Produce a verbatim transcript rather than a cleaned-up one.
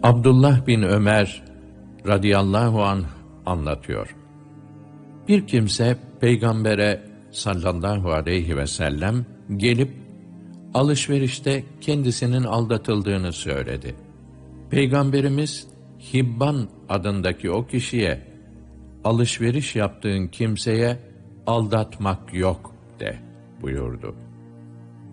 Abdullah bin Ömer radıyallahu anh anlatıyor. Bir kimse Peygamber'e sallallahu aleyhi ve sellem gelip alışverişte kendisinin aldatıldığını söyledi. Peygamberimiz Hibban adındaki o kişiye alışveriş yaptığın kimseye aldatmak yok de buyurdu.